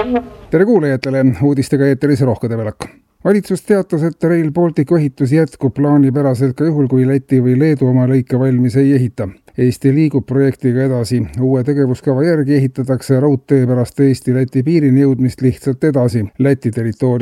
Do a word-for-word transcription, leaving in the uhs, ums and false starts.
Tere kuulajatele, uudistega eeteris Rohke Develak. Valitsus teatas, et Rail Balticu ehitus jätkub plaanipäraselt ka juhul, kui Läti või Leedu oma lõike valmis ei ehita. Eesti liigub projektiga edasi. Uue tegevuskava järgi ehitatakse raudtee pärast Eesti-Läti piirini jõudmist lihtsalt edasi. Läti territooriumi